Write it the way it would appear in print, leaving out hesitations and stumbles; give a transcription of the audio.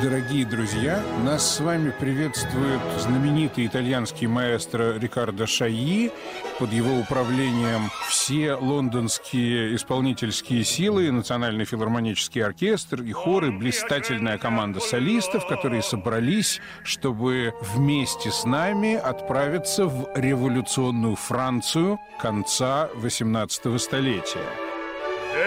Дорогие друзья, нас с вами приветствует знаменитый итальянский маэстро Рикардо Шайи. Под его управлением все лондонские исполнительские силы, Национальный филармонический оркестр и хоры, блистательная команда солистов, которые собрались, чтобы вместе с нами отправиться в революционную Францию конца XVIII столетия.